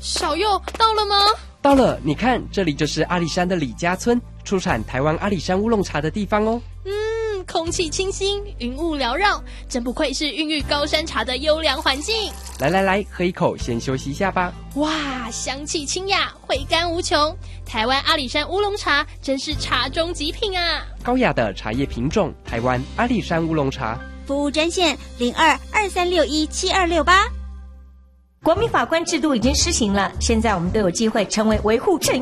小佑到了吗？ 到了，你看，这里就是阿里山的李家村，出产台湾阿里山乌龙茶的地方哦。 空气清新，云雾缭绕，真不愧是孕育高山茶的优良环境。 来，喝一口，先休息一下吧。 哇，香气清雅，回甘无穷。台湾阿里山乌龙茶真是茶中极品啊！ 高雅的茶叶品种，台湾阿里山乌龙茶。 服务专线0223617268。 国民法官制度已经施行了，现在我们都有机会成为维护正